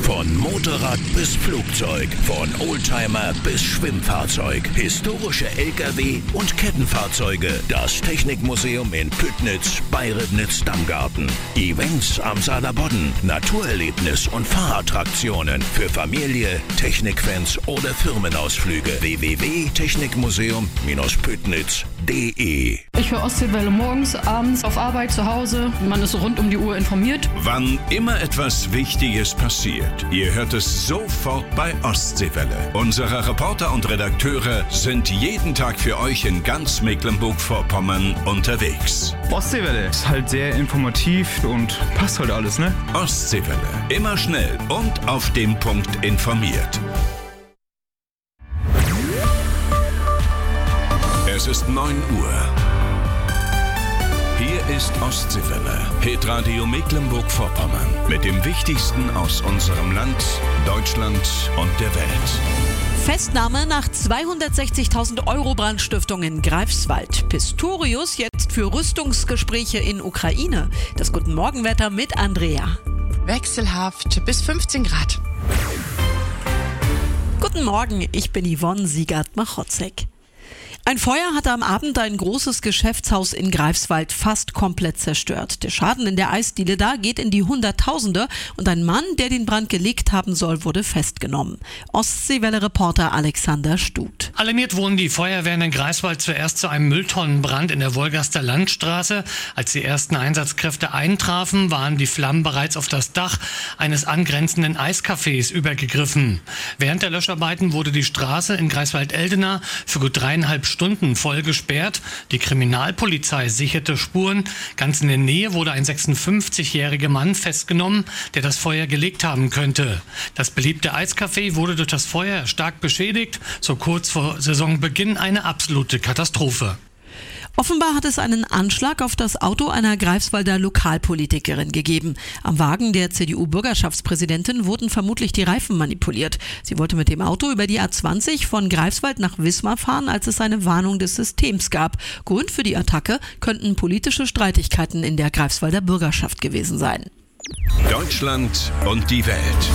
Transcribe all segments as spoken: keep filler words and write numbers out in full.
Von Motorrad bis Flugzeug, von Oldtimer bis Schwimmfahrzeug, historische L K W und Kettenfahrzeuge. Das Technikmuseum in Püttnitz bei Ribnitz-Damgarten. Events am Saaler Bodden, Naturerlebnis und Fahrattraktionen für Familie, Technikfans oder Firmenausflüge. w w w punkt technikmuseum Bindestrich püttnitz punkt d e. Ich höre Ostseewelle morgens, abends, auf Arbeit, zu Hause. Man ist rund um die Uhr informiert. Wann immer etwas Wichtiges passiert, ihr hört es sofort bei Ostseewelle. Unsere Reporter und Redakteure sind jeden Tag für euch in ganz Mecklenburg-Vorpommern unterwegs. Ostseewelle ist halt sehr informativ und passt halt alles, ne? Ostseewelle. Immer schnell und auf den Punkt informiert. Es ist neun Uhr. Hier ist Ostseewelle, Hitradio Mecklenburg-Vorpommern mit dem Wichtigsten aus unserem Land, Deutschland und der Welt. Festnahme nach zweihundertsechzigtausend Euro Brandstiftung in Greifswald. Pistorius jetzt für Rüstungsgespräche in Ukraine. Das Guten Morgenwetter mit Andrea. Wechselhaft bis fünfzehn Grad. Guten Morgen, ich bin Yvonne Siegert-Machotzek. Ein Feuer hatte am Abend ein großes Geschäftshaus in Greifswald fast komplett zerstört. Der Schaden in der Eisdiele da geht in die Hunderttausende und ein Mann, der den Brand gelegt haben soll, wurde festgenommen. Ostseewelle-Reporter Alexander Stut. Alarmiert wurden die Feuerwehren in Greifswald zuerst zu einem Mülltonnenbrand in der Wolgaster Landstraße. Als die ersten Einsatzkräfte eintrafen, waren die Flammen bereits auf das Dach eines angrenzenden Eiscafés übergegriffen. Während der Löscharbeiten wurde die Straße in Greifswald-Eldena für gut dreieinhalb Stunden voll gesperrt. Die Kriminalpolizei sicherte Spuren. Ganz in der Nähe wurde ein sechsundfünfzigjähriger Mann festgenommen, der das Feuer gelegt haben könnte. Das beliebte Eiscafé wurde durch das Feuer stark beschädigt. So kurz vor Saisonbeginn eine absolute Katastrophe. Offenbar hat es einen Anschlag auf das Auto einer Greifswalder Lokalpolitikerin gegeben. Am Wagen der C D U-Bürgerschaftspräsidentin wurden vermutlich die Reifen manipuliert. Sie wollte mit dem Auto über die A zwanzig von Greifswald nach Wismar fahren, als es eine Warnung des Systems gab. Grund für die Attacke könnten politische Streitigkeiten in der Greifswalder Bürgerschaft gewesen sein. Deutschland und die Welt.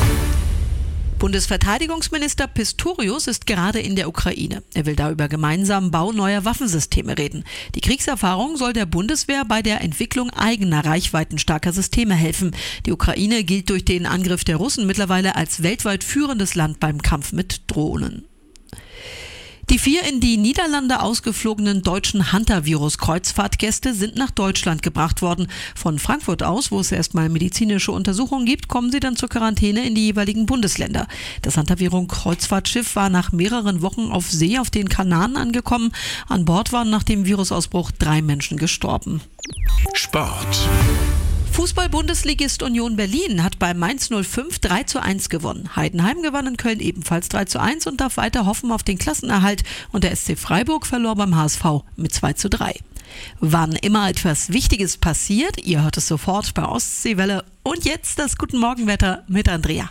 Bundesverteidigungsminister Pistorius ist gerade in der Ukraine. Er will da über gemeinsamen Bau neuer Waffensysteme reden. Die Kriegserfahrung soll der Bundeswehr bei der Entwicklung eigener reichweitenstarker Systeme helfen. Die Ukraine gilt durch den Angriff der Russen mittlerweile als weltweit führendes Land beim Kampf mit Drohnen. Die vier in die Niederlande ausgeflogenen deutschen Hunter-Virus-Kreuzfahrtgäste sind nach Deutschland gebracht worden. Von Frankfurt aus, wo es erstmal medizinische Untersuchungen gibt, kommen sie dann zur Quarantäne in die jeweiligen Bundesländer. Das Hunter-Virus-Kreuzfahrtschiff war nach mehreren Wochen auf See auf den Kanaren angekommen. An Bord waren nach dem Virusausbruch drei Menschen gestorben. Sport. Fußball-Bundesligist Union Berlin hat bei Mainz null fünf drei zu eins gewonnen. Heidenheim gewann in Köln ebenfalls drei zu eins und darf weiter hoffen auf den Klassenerhalt. Und der S C Freiburg verlor beim H S V mit zwei zu drei. Wann immer etwas Wichtiges passiert, ihr hört es sofort bei Ostseewelle. Und jetzt das Guten Morgenwetter mit Andrea.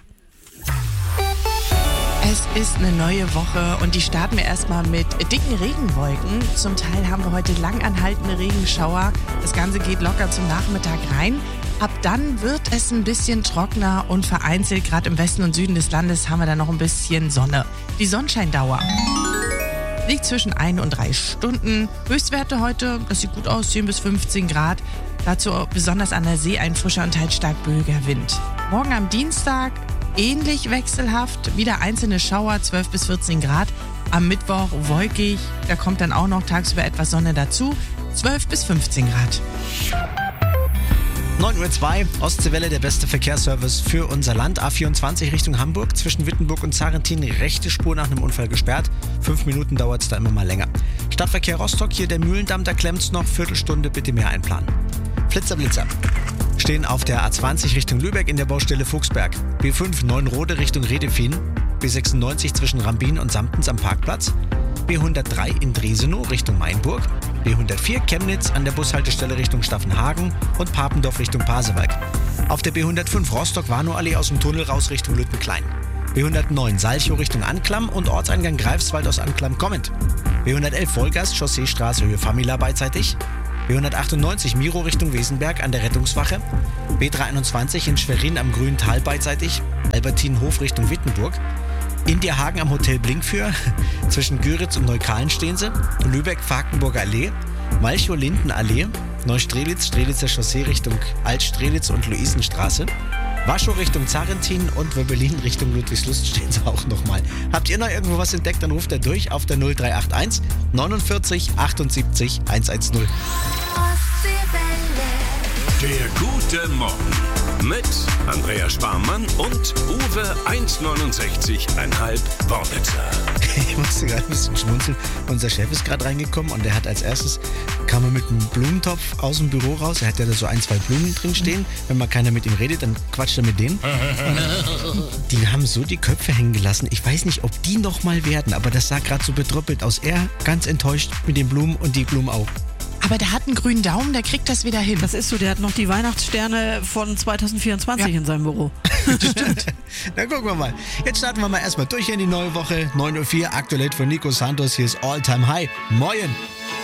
Es ist eine neue Woche und die starten wir erstmal mit dicken Regenwolken. Zum Teil haben wir heute lang anhaltende Regenschauer. Das Ganze geht locker zum Nachmittag rein. Ab dann wird es ein bisschen trockener und vereinzelt, gerade im Westen und Süden des Landes, haben wir dann noch ein bisschen Sonne. Die Sonnenscheindauer liegt zwischen ein und drei Stunden. Höchstwerte heute, das sieht gut aus, zehn bis fünfzehn Grad. Dazu besonders an der See ein frischer und teils stark böiger Wind. Morgen am Dienstag ähnlich wechselhaft, wieder einzelne Schauer, zwölf bis vierzehn Grad. Am Mittwoch wolkig, da kommt dann auch noch tagsüber etwas Sonne dazu, zwölf bis fünfzehn Grad. neun Uhr zwei, Ostseewelle, der beste Verkehrsservice für unser Land. A vierundzwanzig Richtung Hamburg, zwischen Wittenburg und Zarentin, rechte Spur nach einem Unfall gesperrt. Fünf Minuten dauert es da immer mal länger. Stadtverkehr Rostock, hier der Mühlendamm, da klemmt's noch, Viertelstunde bitte mehr einplanen. Flitzer, Blitzer. Stehen auf der A zwanzig Richtung Lübeck in der Baustelle Fuchsberg. B fünf Neunrode Richtung Redefin. B sechsundneunzig zwischen Rambin und Samptens am Parkplatz. B hundertdrei in Dresenow Richtung Mainburg. B hundertvier Chemnitz an der Bushaltestelle Richtung Staffenhagen und Papendorf Richtung Pasewalk. Auf der B hundertfünf Rostock-Warnow-Allee aus dem Tunnel raus Richtung Lüttenklein. B hundertneun Salchow Richtung Anklam und Ortseingang Greifswald aus Anklam kommend. B hundertelf Wolgast Chausseestraße Höhe Famila beidseitig. B hundertachtundneunzig Miro Richtung Wesenberg an der Rettungswache. B dreihunderteinundzwanzig in Schwerin am Grünen Tal beidseitig. Albertinenhof Richtung Wittenburg. Indierhagen am Hotel Blinkfür. Zwischen Güritz und Neukalen stehen sie. Lübeck-Fakenburger Allee. Malchow-Lindenallee. Neustrelitz, Strelitzer Chaussee Richtung Altstrelitz und Luisenstraße. Waschow Richtung Zarentin und Wöbbelin Richtung Ludwigslust stehen sie auch nochmal. Habt ihr noch irgendwo was entdeckt, dann ruft er durch auf der null drei acht eins neunundvierzig achtundsiebzig hundertzehn. Der gute Morgen mit Andreas Sparmann und Uwe eins neunundsechzig Komma fünf Worbitzer. Ich musste gerade ein bisschen schmunzeln. Unser Chef ist gerade reingekommen und er hat als erstes, kam er mit einem Blumentopf aus dem Büro raus. Er hat ja da so ein, zwei Blumen drin stehen. Wenn mal keiner mit ihm redet, dann quatscht er mit denen. Und die haben so die Köpfe hängen gelassen. Ich weiß nicht, ob die noch mal werden, aber das sah gerade so betröppelt aus. Er ganz enttäuscht mit den Blumen und die Blumen auch. Aber der hat einen grünen Daumen, der kriegt das wieder hin. Das ist so, der hat noch die Weihnachtssterne von zweitausendvierundzwanzig ja. in seinem Büro. Stimmt. Dann gucken wir mal. Jetzt starten wir mal erstmal durch in die neue Woche. neun Uhr vier, aktuell von Nico Santos. Hier ist All Time High. Moin.